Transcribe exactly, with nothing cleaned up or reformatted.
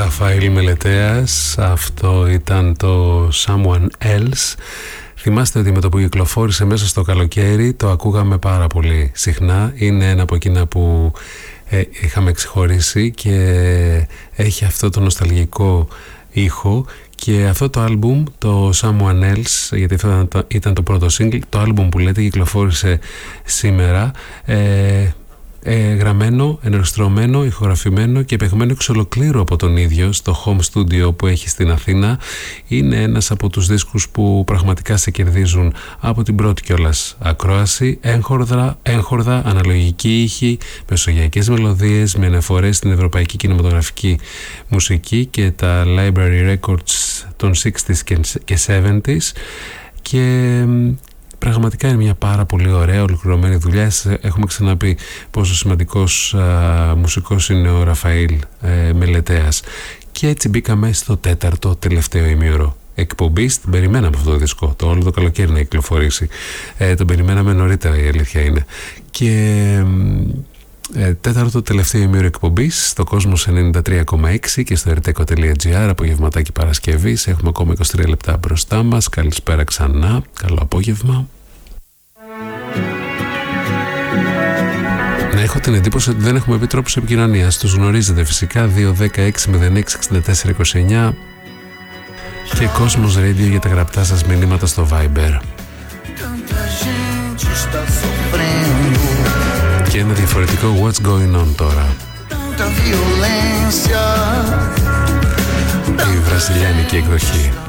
Ραφαήλ Μελετέας, αυτό ήταν το Someone Else. Θυμάστε ότι με το που κυκλοφόρησε μέσα στο καλοκαίρι το ακούγαμε πάρα πολύ συχνά. Είναι ένα από εκείνα που ε, είχαμε ξεχωρίσει και έχει αυτό το νοσταλγικό ήχο. Και αυτό το άλμπουμ, το Someone Else, γιατί αυτό ήταν το, ήταν το πρώτο single, το άλμπουμ που λέτε κυκλοφόρησε σήμερα, ε, ε, γραμμένο, ενορχιστρωμένο, ηχογραφημένο και παιγμένο εξ ολοκλήρου από τον ίδιο στο home studio που έχει στην Αθήνα. Είναι ένας από τους δίσκους που πραγματικά σε κερδίζουν από την πρώτη κιόλας ακρόαση. Έγχορδα, έγχορδα, αναλογική ήχη, μεσογειακές μελωδίες με αναφορές στην ευρωπαϊκή κινηματογραφική μουσική και τα library records των εξήντα και εβδομήντα και πραγματικά είναι μια πάρα πολύ ωραία ολοκληρωμένη δουλειά. Έχουμε ξαναπεί πόσο σημαντικός α, μουσικός είναι ο Ραφαήλ ε, Μελετέας. Και έτσι μπήκαμε στο τέταρτο τελευταίο ημίωρο εκπομπής. Την περιμέναμε αυτό το δίσκο, το όλο το καλοκαίρι να κυκλοφορήσει. Ε, τον περιμέναμε νωρίτερα, η αλήθεια είναι. Και ε, τέταρτο τελευταίο ημίωρο εκπομπής στο Κόσμος ενενήντα τρία κόμμα έξι και στο ερτέκο τελεία τζι άρ. Απογευματάκι Παρασκευής. Έχουμε ακόμα είκοσι τρία λεπτά μπροστά μας. Καλησπέρα ξανά. Καλό απόγευμα. Να έχω την εντύπωση ότι δεν έχουμε πει τρόπους επικοινωνίας. Τους γνωρίζετε φυσικά. Δύο δέκα έξι μηδέν έξι εξήντα τέσσερα είκοσι εννιά και Κόσμος Radio για τα γραπτά σας μηνύματα στο Viber. Και ένα διαφορετικό What's Going On τώρα. Η βραζιλιάνικη εκδοχή.